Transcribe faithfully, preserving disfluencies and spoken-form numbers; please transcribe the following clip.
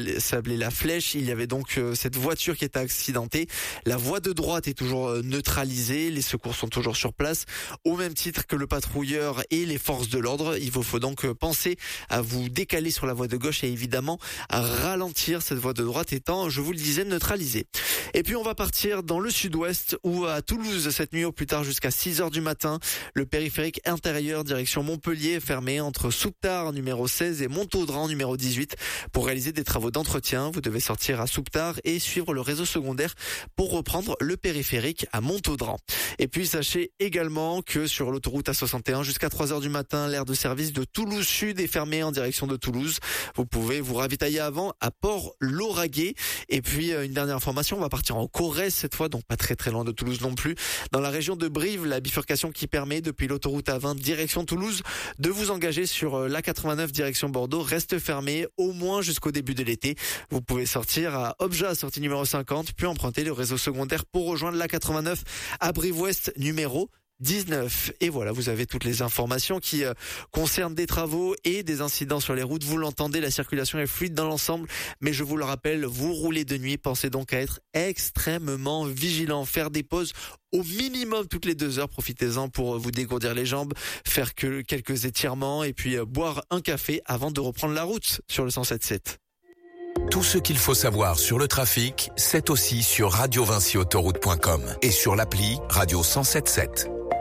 s'appelait la Flèche. Il y avait donc euh, cette voiture qui était accidentée. La voie de droite est toujours euh, neutralisée. Les secours sont toujours sur place, au même titre que le patrouilleur et les forces de l'ordre. Il vous faut donc euh, penser à vous décaler sur la voie de gauche et évidemment à ralentir, cette voie de droite étant, je vous le disais, neutralisée. Et puis on va partir dans le sud-ouest où à Toulouse cette nuit au plus tard jusqu'à six heures du matin, le périphérique intérieur direction Montpellier est fermé entre Souptard numéro seize et Montaudran numéro dix-huit pour réaliser des travaux d'entretien. Vous devez sortir à Souptard et suivre le réseau secondaire pour reprendre le périphérique à Montaudran. Et puis sachez également que sur l'autoroute A soixante et un jusqu'à trois heures du matin, l'aire de service de Toulouse Sud est fermée en direction de Toulouse. Vous pouvez vous ravitailler avant à Port-Lauragais. Et puis une dernière information, on va partir en Corrèze cette fois, donc pas très très loin de Toulouse non plus. Dans la région de Brive, la bifurcation qui permet depuis l'autoroute A vingt direction Toulouse de vous engager sur l'A quatre-vingt-neuf direction Bordeaux reste fermée au moins jusqu'au début de l'été. Vous pouvez sortir à Obja, sortie numéro cinquante, puis emprunter le réseau secondaire pour rejoindre l'A quatre-vingt-neuf à Brive-Ouest numéro dix-neuf. Et voilà, vous avez toutes les informations qui euh, concernent des travaux et des incidents sur les routes. Vous l'entendez, la circulation est fluide dans l'ensemble, mais je vous le rappelle, vous roulez de nuit, pensez donc à être extrêmement vigilant, faire des pauses au minimum toutes les deux heures. Profitez-en pour vous dégourdir les jambes, faire que quelques étirements et puis euh, boire un café avant de reprendre la route sur le cent sept sept. Tout ce qu'il faut savoir sur le trafic, c'est aussi sur radio vinci autoroute point com et sur l'appli Radio cent sept sept.